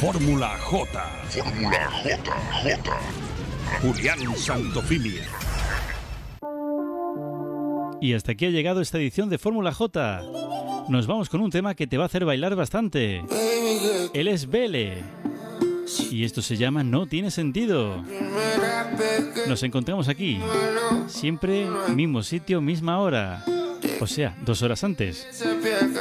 Fórmula J. Fórmula J. Julián Santofimia. Y hasta aquí ha llegado esta edición de Fórmula J. Nos vamos con un tema que te va a hacer bailar bastante. Él es Vele. Y esto se llama No Tiene Sentido. Nos encontramos aquí. Siempre mismo sitio, misma hora. O sea, 2 horas antes.